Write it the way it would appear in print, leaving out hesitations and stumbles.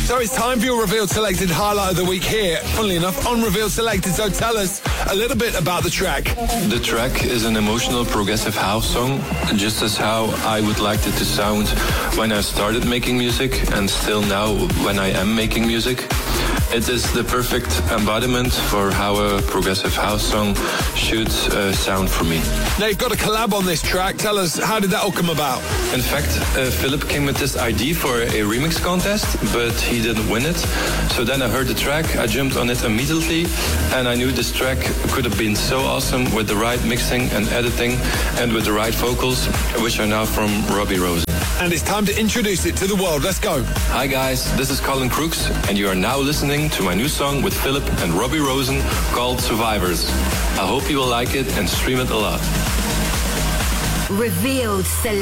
So it's time for your Revealed Selected highlight of the week here, funnily enough, on Revealed Selected. So tell us a little bit about the track. The track is an emotional progressive house song, just as how I would like it to sound when I started making music and still now when I am making music. It is the perfect embodiment for how a progressive house song should sound for me. Now you've got a collab on this track. Tell us, how did that all come about? In fact, Philip came with this idea for a remix contest, but he didn't win it. So then I heard the track, I jumped on it immediately, and I knew this track could have been so awesome with the right mixing and editing and with the right vocals, which are now from Robbie Rosen. And it's time to introduce it to the world. Let's go. Hi guys, this is Colin Crooks, and you are now listening to my new song with Philip and Robbie Rosen called Survivors. I hope you will like it and stream it a lot. Revealed Select.